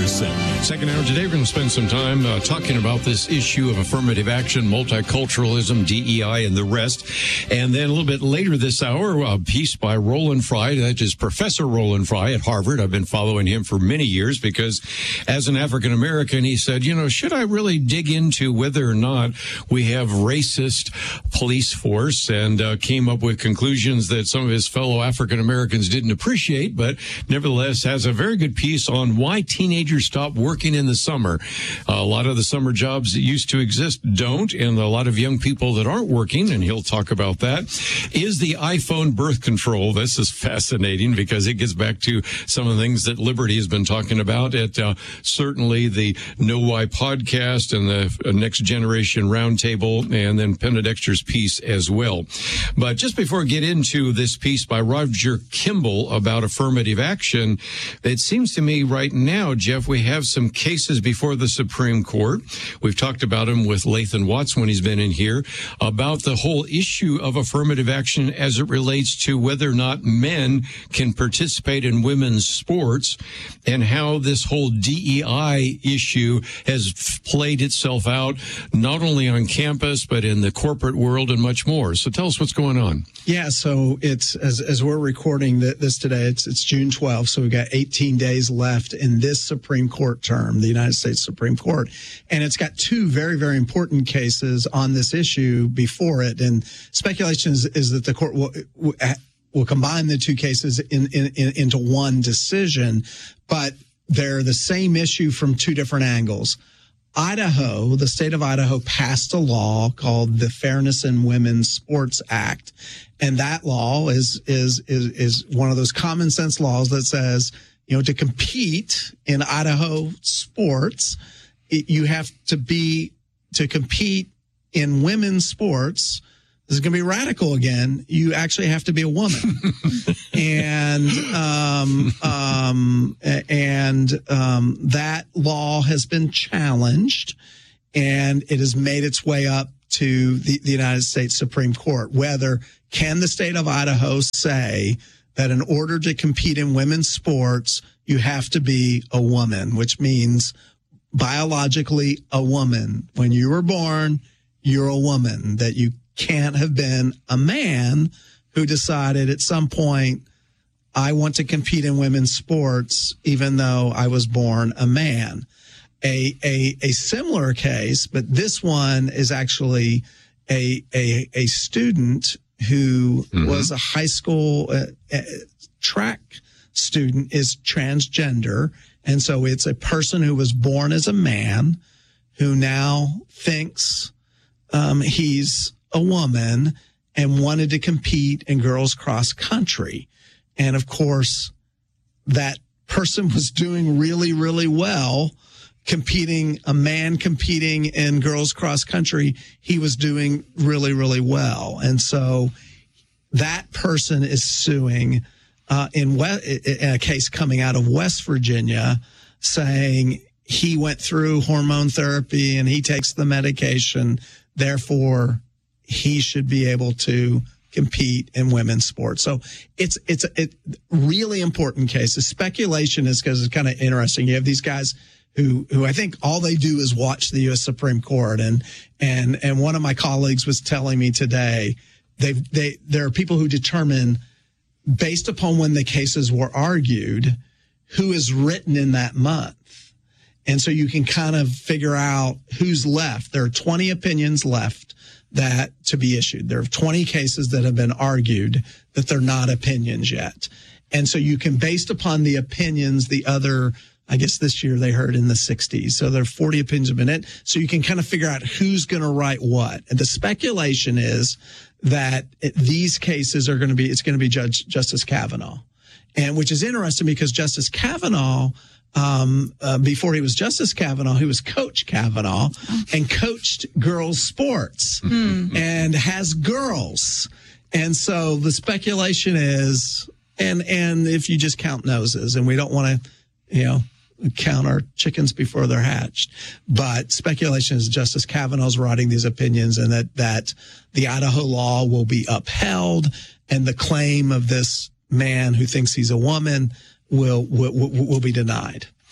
Anderson. Second hour today, we're going to spend some time talking about this issue of affirmative action, multiculturalism, DEI, and the rest. And then a little bit later this hour, a piece by Roland Frye. That is Professor Roland Frye at Harvard. I've been following him for many years because as an African-American, he said, should I really dig into whether or not we have racist police force, and came up with conclusions that some of his fellow African-Americans didn't appreciate, but nevertheless has a very good piece on why teenagers stop working in the summer. A lot of the summer jobs that used to exist don't, and a lot of young people that aren't working, and he'll talk about that. Is the iPhone birth control? This is fascinating because it gets back to some of the things that Liberty has been talking about at certainly the Know Why podcast and the Next Generation Roundtable, and then Penna Dexter's piece as well. But just before we get into this piece by Roger Kimball about affirmative action, it seems to me right now, Jeff, we have some cases before the Supreme Court. We've talked about them with Lathan Watts when he's been in here, about the whole issue of affirmative action as it relates to whether or not men can participate in women's sports, and how this whole DEI issue has played itself out not only on campus, but in the corporate world and much more. So tell us what's going on. Yeah, so it's as we're recording this today, it's June 12th, so we've got 18 days left in this Supreme Court term, the United States Supreme Court, and it's got two very, very important cases on this issue before it, and speculation is that the court will combine the two cases into one decision, but they're the same issue from two different angles. Idaho, the state of Idaho, passed a law called the Fairness in Women's Sports Act. And that law is one of those common sense laws that says, to compete in Idaho sports, you have to compete in women's sports. This is going to be radical again. You actually have to be a woman. And that law has been challenged, and it has made its way up to the United States Supreme Court. Can the state of Idaho say that in order to compete in women's sports, you have to be a woman, which means biologically a woman. When you were born, you're a woman, that you can't have been a man who decided at some point, I want to compete in women's sports, even though I was born a man. A similar case, but this one is actually a student who was a high school track student, is transgender. And so it's a person who was born as a man who now thinks he's a woman and wanted to compete in girls cross country. And of course, that person was doing really, really well a man competing in girls cross country. He was doing really, really well. And so that person is suing in a case coming out of West Virginia, saying he went through hormone therapy and he takes the medication, therefore he should be able to compete in women's sports. So it's a really important case. The speculation is because it's kind of interesting. You have these guys who I think all they do is watch the U.S. Supreme Court. And one of my colleagues was telling me today, there are people who determine, based upon when the cases were argued, who is written in that month. And so you can kind of figure out who's left. There are 20 opinions left that to be issued. There are 20 cases that have been argued that they're not opinions yet. And so you can, based upon the opinions, the other, I guess this year they heard in the 60s. So there are 40 opinions have been it. So you can kind of figure out who's going to write what. And the speculation is that these cases are going to be, it's going to be Justice Kavanaugh. And which is interesting because Justice Kavanaugh, before he was Justice Kavanaugh, he was Coach Kavanaugh and coached girls' sports and has girls. And so the speculation is, and if you just count noses, and we don't want to, count our chickens before they're hatched, but speculation is Justice Kavanaugh's writing these opinions, and that the Idaho law will be upheld, and the claim of this man who thinks he's a woman will be denied.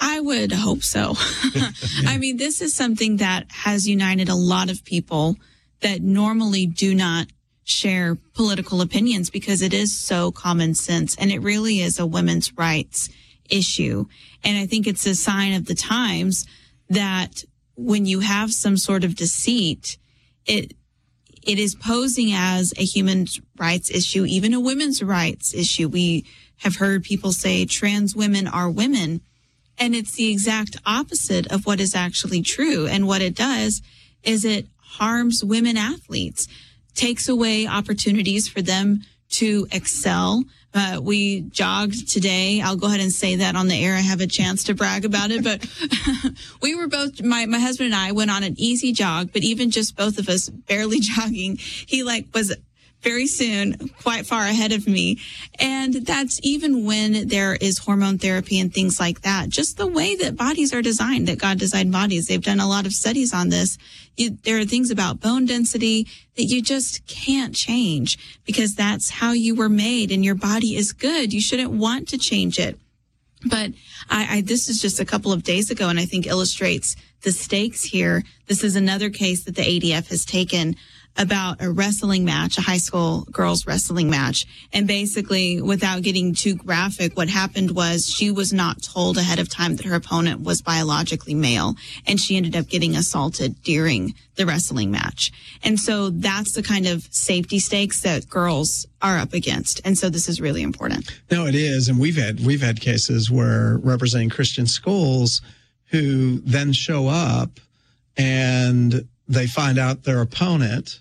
I would hope so. I mean, this is something that has united a lot of people that normally do not share political opinions because it is so common sense, and it really is a women's rights issue. And I think it's a sign of the times that when you have some sort of deceit, it is posing as a human rights issue, even a women's rights issue. We have heard people say trans women are women, and it's the exact opposite of what is actually true. And what it does is it harms women athletes, takes away opportunities for them to excel. We jogged today. I'll go ahead and say that on the air. I have a chance to brag about it, but we were both, my husband and I went on an easy jog, but even just both of us barely jogging, he was very soon quite far ahead of me. And that's even when there is hormone therapy and things like that. Just the way that bodies are designed, that God designed bodies. They've done a lot of studies on this. There are things about bone density that you just can't change because that's how you were made and your body is good. You shouldn't want to change it. But this is just a couple of days ago, and I think illustrates the stakes here. This is another case that the ADF has taken about a wrestling match, a high school girls wrestling match. And basically, without getting too graphic, what happened was she was not told ahead of time that her opponent was biologically male, and she ended up getting assaulted during the wrestling match. And so that's the kind of safety stakes that girls are up against. And so this is really important. No, it is. And we've had cases where representing Christian schools who then show up and they find out their opponent,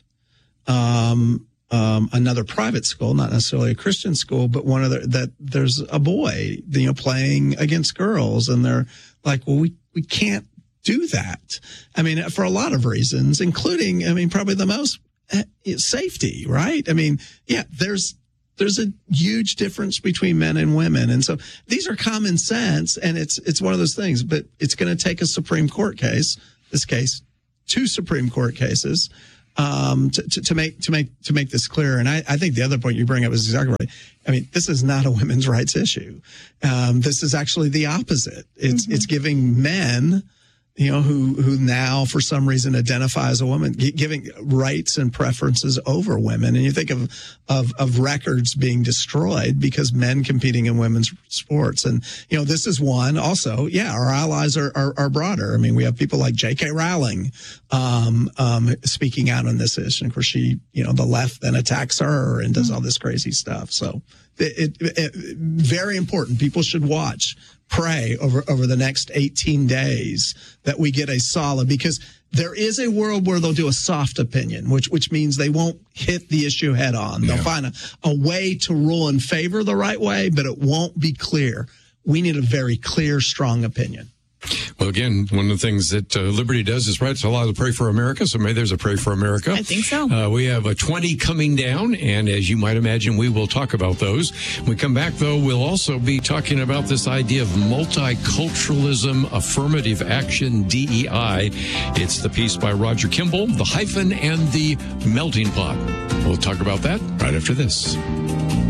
another private school, not necessarily a Christian school, but that there's a boy, playing against girls, and they're like, well, we can't do that. I mean, for a lot of reasons, including, probably the most safety, right? There's a huge difference between men and women. And so these are common sense, and it's one of those things, but it's going to take a Supreme Court case, this case, 2 Supreme Court cases, to make this clear. And I think the other point you bring up is exactly right. This is not a women's rights issue. This is actually the opposite. It's giving men, who now for some reason identify as a woman, giving rights and preferences over women. And you think of records being destroyed because men competing in women's sports. And, this is one also. Yeah, our allies are broader. We have people like J.K. Rowling, speaking out on this issue. And of course, she, the left then attacks her and does all this crazy stuff. So it very important. People should pray over the next 18 days that we get a solid, because there is a world where they'll do a soft opinion, which means they won't hit the issue head on. They'll find a way to rule in favor the right way, but it won't be clear. We need a very clear, strong opinion. Well, again, one of the things that Liberty does is writes a lot of Pray for America, so maybe there's a Pray for America. I think so. We have a 20 coming down, and as you might imagine, we will talk about those. When we come back, though, we'll also be talking about this idea of multiculturalism, affirmative action, DEI. It's the piece by Roger Kimball, The Hyphen and the Melting Pot. We'll talk about that right after this.